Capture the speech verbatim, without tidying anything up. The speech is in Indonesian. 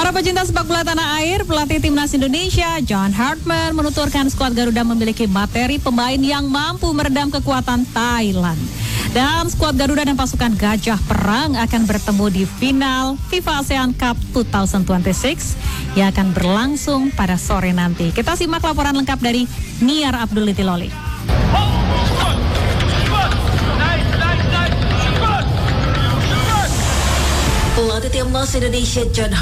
Para pecinta sepak bola tanah air, pelatih timnas Indonesia John Hartman menuturkan skuad Garuda memiliki materi pemain yang mampu meredam kekuatan Thailand. Dan skuad Garuda dan pasukan Gajah Perang akan bertemu di final FIFA ASEAN Cup dua ribu dua puluh enam yang akan berlangsung pada sore nanti. Kita simak laporan lengkap dari Niar Abdul Litiloli. Pelatih timnas Indonesia John